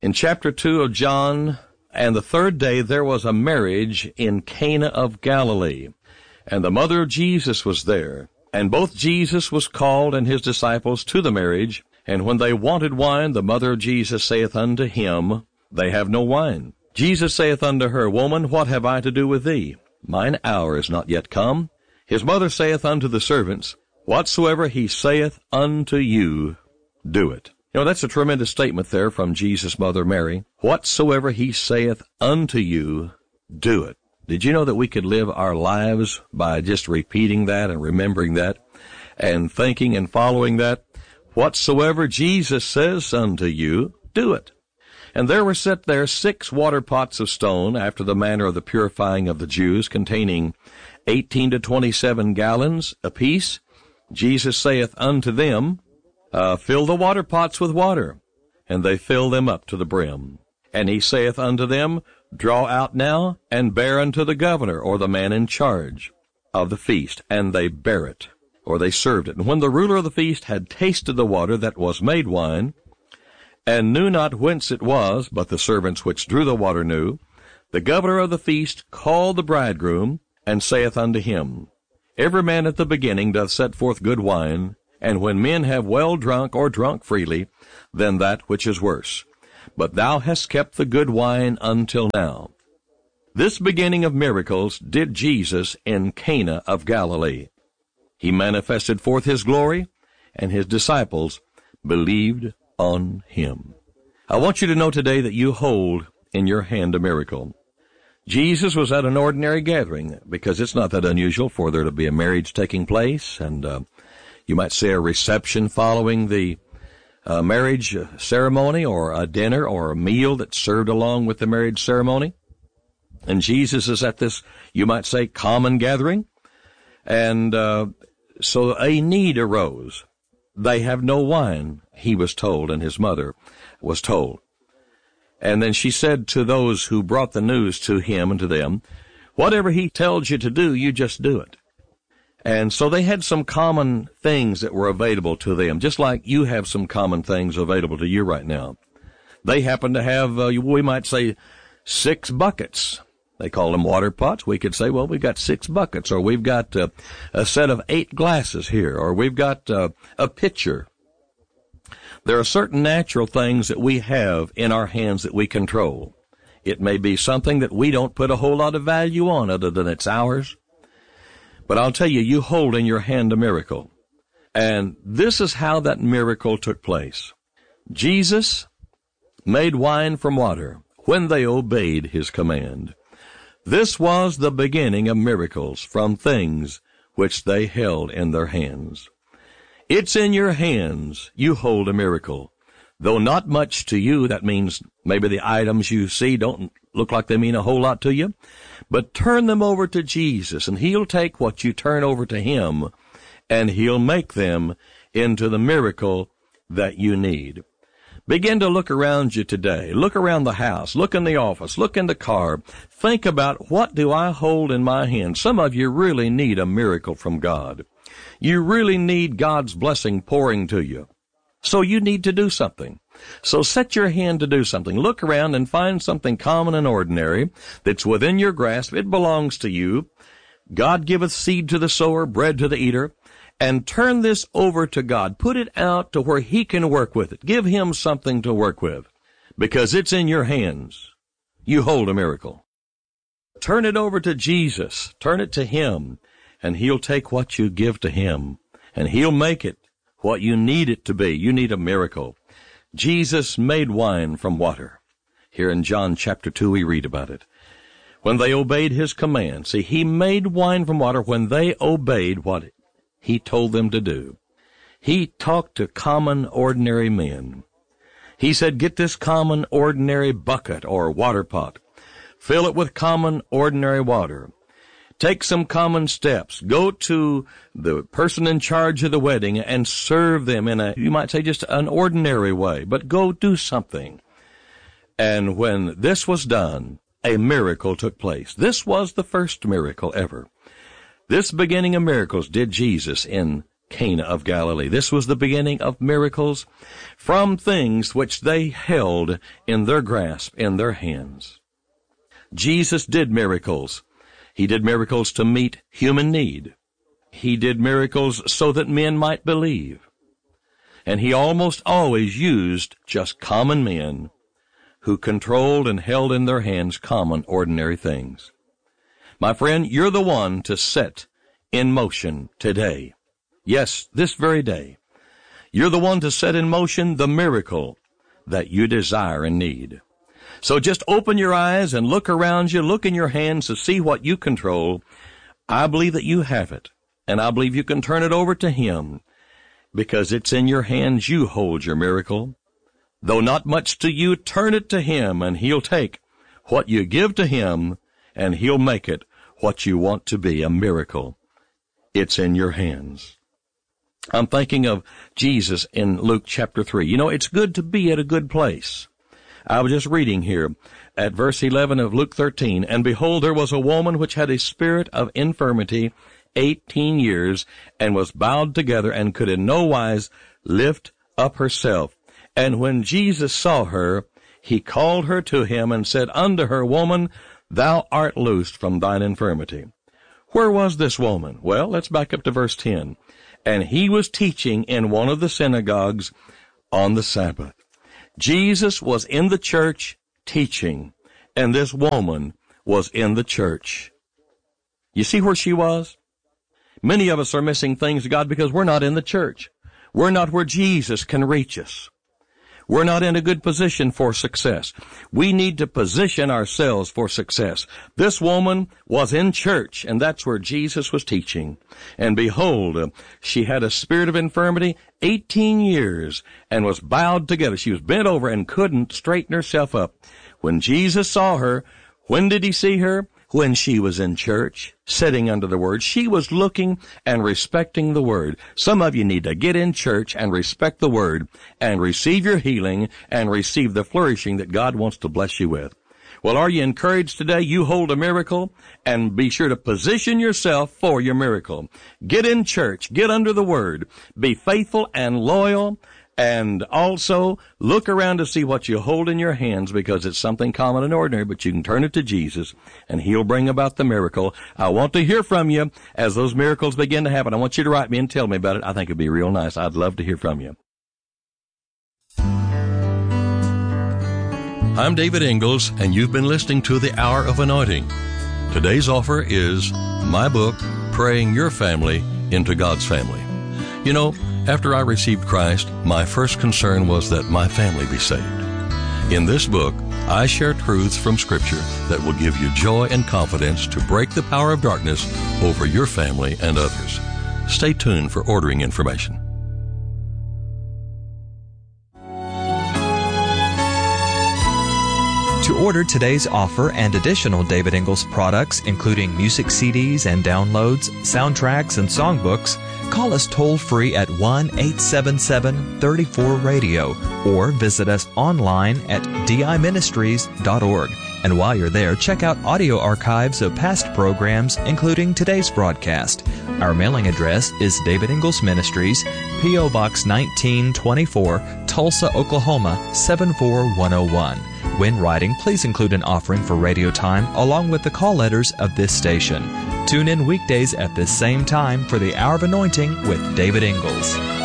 In chapter 2 of John, and the third day there was a marriage in Cana of Galilee, and the mother of Jesus was there. And both Jesus was called and his disciples to the marriage. And when they wanted wine, the mother of Jesus saith unto him, They have no wine. Jesus saith unto her, Woman, what have I to do with thee? Mine hour is not yet come. His mother saith unto the servants, Whatsoever he saith unto you, do it. That's a tremendous statement there from Jesus' mother Mary. Whatsoever he saith unto you, do it. Did you know that we could live our lives by just repeating that and remembering that and thinking and following that? Whatsoever Jesus says unto you, do it. And there were set there 6 water pots of stone, after the manner of the purifying of the Jews, containing 18 to 27 gallons apiece. Jesus saith unto them, Fill the water pots with water. And they fill them up to the brim. And he saith unto them, Draw out now, and bear unto the governor, or the man in charge of the feast. And they bare it, or they served it. And when the ruler of the feast had tasted the water that was made wine, and knew not whence it was, but the servants which drew the water knew, the governor of the feast called the bridegroom, and saith unto him, Every man at the beginning doth set forth good wine, and when men have well drunk or drunk freely, then that which is worse. But thou hast kept the good wine until now. This beginning of miracles did Jesus in Cana of Galilee. He manifested forth his glory, and his disciples believed on him. I want you to know today that you hold in your hand a miracle. Jesus was at an ordinary gathering, because it's not that unusual for there to be a marriage taking place, and you might say a reception following the marriage ceremony, or a dinner or a meal that's served along with the marriage ceremony. And Jesus is at this, you might say, common gathering. And so a need arose. They have no wine, he was told, and his mother was told. And then she said to those who brought the news to him and to them, Whatever he tells you to do, you just do it. And so they had some common things that were available to them, just like you have some common things available to you right now. They happen to have, we might say, 6 buckets. They call them water pots. We could say, well, we've got 6 buckets, or we've got a set of 8 glasses here, or we've got a pitcher. There are certain natural things that we have in our hands that we control. It may be something that we don't put a whole lot of value on other than it's ours. But I'll tell you, you hold in your hand a miracle. And this is how that miracle took place. Jesus made wine from water when they obeyed his command. This was the beginning of miracles from things which they held in their hands. It's in your hands you hold a miracle. Though not much to you, that means maybe the items you see don't look like they mean a whole lot to you. But turn them over to Jesus, and he'll take what you turn over to him, and he'll make them into the miracle that you need. Begin to look around you today. Look around the house. Look in the office. Look in the car. Think about, what do I hold in my hand? Some of you really need a miracle from God. You really need God's blessing pouring to you. So you need to do something. So set your hand to do something. Look around and find something common and ordinary that's within your grasp. It belongs to you. God giveth seed to the sower, bread to the eater. And turn this over to God. Put it out to where he can work with it. Give him something to work with, because it's in your hands. You hold a miracle. Turn it over to Jesus. Turn it to him, and he'll take what you give to him, and he'll make it what you need it to be. You need a miracle. Jesus made wine from water. Here in John chapter 2, we read about it. When they obeyed his command. See, he made wine from water when they obeyed what he told them to do. He talked to common, ordinary men. He said, get this common, ordinary bucket or water pot. Fill it with common, ordinary water. Take some common steps. Go to the person in charge of the wedding and serve them in a, you might say, just an ordinary way. But go do something. And when this was done, a miracle took place. This was the first miracle ever. This beginning of miracles did Jesus in Cana of Galilee. This was the beginning of miracles from things which they held in their grasp, in their hands. Jesus did miracles. He did miracles to meet human need. He did miracles so that men might believe. And he almost always used just common men who controlled and held in their hands common, ordinary things. My friend, you're the one to set in motion today. Yes, this very day. You're the one to set in motion the miracle that you desire and need. So just open your eyes and look around you, look in your hands to see what you control. I believe that you have it, and I believe you can turn it over to Him, because it's in your hands you hold your miracle. Though not much to you, turn it to Him, and He'll take what you give to Him, and He'll make it what you want to be, a miracle. It's in your hands. I'm thinking of Jesus in Luke chapter 3. You know, it's good to be at a good place. I was just reading here at verse 11 of Luke 13, and behold, there was a woman which had a spirit of infirmity 18 years, and was bowed together, and could in no wise lift up herself. And when Jesus saw her, He called her to Him, and said unto her, Woman, thou art loosed from thine infirmity. Where was this woman? Well, let's back up to verse 10. And He was teaching in one of the synagogues on the Sabbath. Jesus was in the church teaching, and this woman was in the church. You see where she was? Many of us are missing things, God, because we're not in the church. We're not where Jesus can reach us. We're not in a good position for success. We need to position ourselves for success. This woman was in church, and that's where Jesus was teaching. And behold, she had a spirit of infirmity 18 years and was bowed together. She was bent over and couldn't straighten herself up. When Jesus saw her, when did He see her? When she was in church, sitting under the Word. She was looking and respecting the Word. Some of you need to get in church and respect the Word and receive your healing and receive the flourishing that God wants to bless you with. Well, are you encouraged today? You hold a miracle, and be sure to position yourself for your miracle. Get in church. Get under the Word. Be faithful and loyal. And also, look around to see what you hold in your hands, because it's something common and ordinary, but you can turn it to Jesus, and He'll bring about the miracle. I want to hear from you as those miracles begin to happen. I want you to write me and tell me about it. I think it'd be real nice. I'd love to hear from you. I'm David Ingalls, and you've been listening to The Hour of Anointing. Today's offer is my book, Praying Your Family into God's Family. You know, after I received Christ, my first concern was that my family be saved. In this book, I share truths from Scripture that will give you joy and confidence to break the power of darkness over your family and others. Stay tuned for ordering information. To order today's offer and additional David Ingalls products, including music CDs and downloads, soundtracks, and songbooks, call us toll-free at 1-877-34-RADIO or visit us online at diministries.org. And while you're there, check out audio archives of past programs, including today's broadcast. Our mailing address is David Ingalls Ministries, P.O. Box 1924, Tulsa, Oklahoma 74101. When writing, please include an offering for radio time along with the call letters of this station. Tune in weekdays at this same time for the Hour of Anointing with David Ingalls.